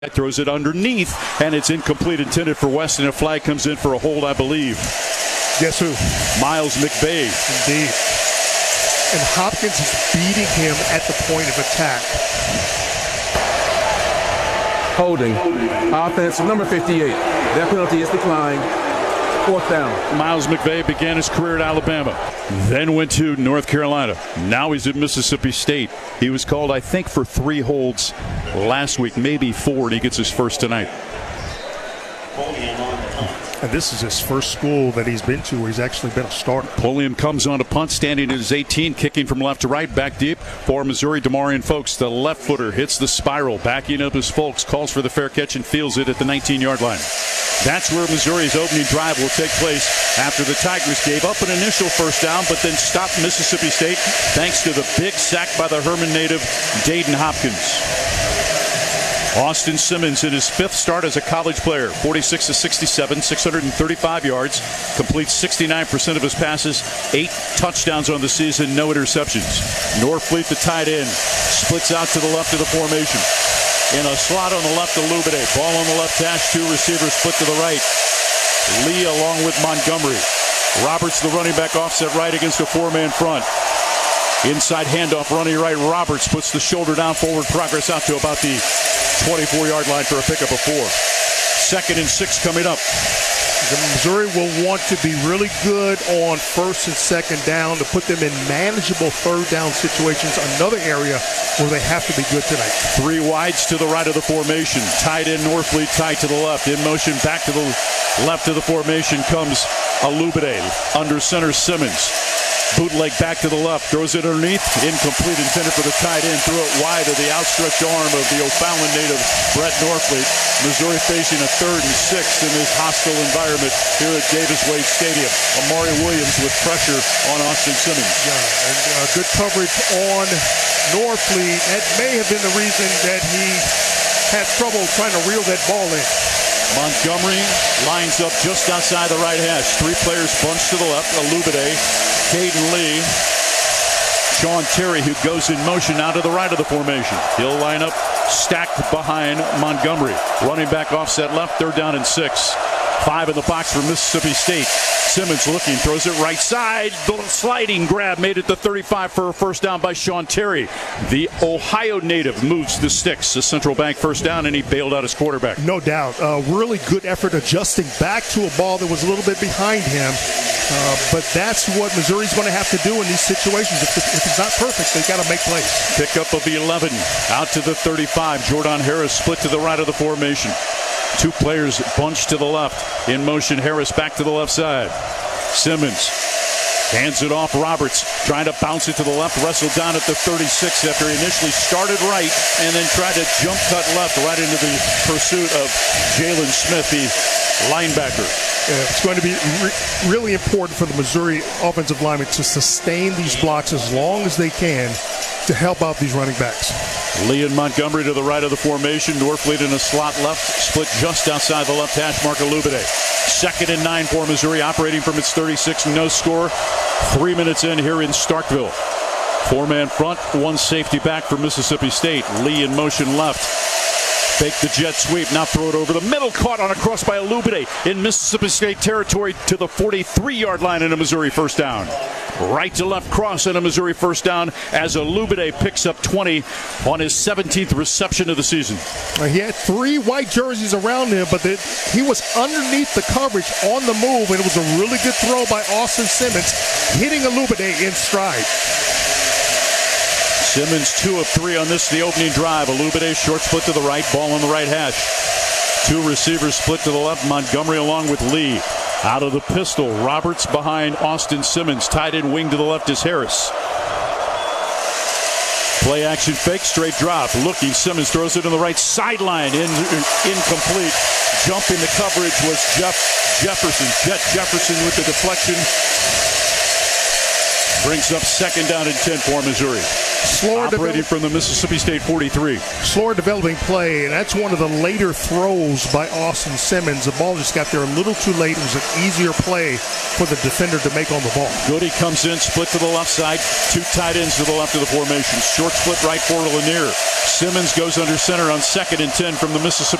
Throws it underneath, and it's incomplete, intended for Weston. A flag comes in for a hold, I believe. Guess who? Miles McVay. Indeed. And Hopkins is beating him at the point of attack. Holding. Offense, number 58. That penalty is declined. Fourth down. Miles McVay began his career at Alabama, then went to North Carolina. Now he's at Mississippi State. He was called, I think, for 3 holds last week, maybe 4, and he gets his first tonight. And this is his first school that he's been to where he's actually been a starter. Pulliam comes on a punt, standing at his 18, kicking from left to right, back deep for Missouri. Demarion Folks, the left footer, hits the spiral, backing up his Folks, calls for the fair catch and fields it at the 19-yard line. That's where Missouri's opening drive will take place after the Tigers gave up an initial first down, but then stopped Mississippi State thanks to the big sack by the Herman native, Dayton Hopkins. Austin Simmons in his 5th start as a college player, 46-67, 635 yards, completes 69% of his passes, 8 touchdowns on the season, no interceptions. Norfleet, the tight end, splits out to the left of the formation. In a slot on the left to Lubide, ball on the left hash, 2 receivers split to the right. Lee along with Montgomery. Roberts, the running back, offset right against a 4-man front. Inside handoff, running right. Roberts puts the shoulder down, forward progress out to about the 24-yard line for a pickup of 4. 2nd and 6 coming up. Missouri will want to be really good on 1st and 2nd down to put them in manageable 3rd down situations. Another area where they have to be good tonight. 3 wides to the right of the formation. Tight end Norfleet, tight to the left. In motion back to the left of the formation comes Alubide. Under center Simmons. Bootleg back to the left, throws it underneath, incomplete, intended for the tight end, threw it wide of the outstretched arm of the O'Fallon native, Brett Norfleet. Missouri facing a 3rd and 6 in this hostile environment here at Davis Wade Stadium. Amari Williams with pressure on Austin Simmons. Yeah, and good coverage on Norfleet. That may have been the reason that he had trouble trying to reel that ball in. Montgomery lines up just outside the right hash. 3 players bunched to the left. Alubide, Caden Lee, Sean Terry, who goes in motion out to the right of the formation. He'll line up stacked behind Montgomery. Running back offset left, 3rd down and 6. 5 in the box for Mississippi State. Simmons looking, throws it right side. The sliding grab made it to 35 for a first down by Sean Terry. The Ohio native moves the sticks. The Central Bank first down, and he bailed out his quarterback. No doubt. Really good effort adjusting back to a ball that was a little bit behind him. But that's what Missouri's going to have to do in these situations. If it's not perfect, they've got to make plays. Pickup of 11 out to the 35. Jordan Harris split to the right of the formation. 2 players bunched to the left. In motion, Harris back to the left side. Simmons hands it off. Roberts trying to bounce it to the left. Wrestled down at the 36 after he initially started right and then tried to jump cut left right into the pursuit of Jalen Smith, the linebacker. It's going to be really important for the Missouri offensive linemen to sustain these blocks as long as they can to help out these running backs. Lee and Montgomery to the right of the formation. Norfleet in a slot left, split just outside the left hash mark. Alubide. 2nd and 9 for Missouri, operating from its 36. No score. 3 minutes in here in Starkville. 4-man front, 1 safety back for Mississippi State. Lee in motion left. Fake the jet sweep, now throw it over the middle, caught on a cross by Alubide in Mississippi State territory to the 43-yard line in a Missouri first down. Right to left cross in a Missouri first down as Alubide picks up 20 on his 17th reception of the season. He had 3 white jerseys around him, but he was underneath the coverage on the move, and it was a really good throw by Austin Simmons, hitting Alubide in stride. Simmons 2 of 3 on this, the opening drive. Alubide short split to the right, ball on the right hash. 2 receivers split to the left. Montgomery along with Lee. Out of the pistol, Roberts behind Austin Simmons. Tight end wing to the left is Harris. Play action fake, straight drop. Looking, Simmons throws it on the right sideline. Incomplete. Jumping the coverage was Jefferson. Jet Jefferson with the deflection. Brings up 2nd down and 10 for Missouri. Operating from the Mississippi State 43. Slower developing play, and that's one of the later throws by Austin Simmons. The ball just got there a little too late. It was an easier play for the defender to make on the ball. Goody comes in, split to the left side. Two tight ends to the left of the formation. Short split right for Lanier. Simmons goes under center on 2nd and 10 from the Mississippi